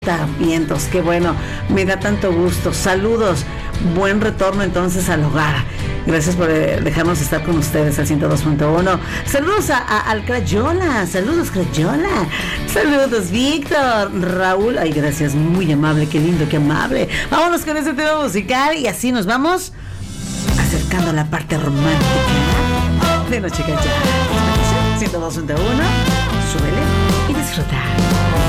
Vientos, qué bueno, me da tanto gusto. Saludos, buen retorno entonces al hogar. Gracias por dejarnos estar con ustedes al 102.1. Saludos al Crayola, saludos Crayola, saludos Víctor, Raúl, ay gracias, muy amable, qué lindo, qué amable. Vámonos con este tema musical y así nos vamos acercando a la parte romántica de Noche Callada. 102.1, súbele y disfruta.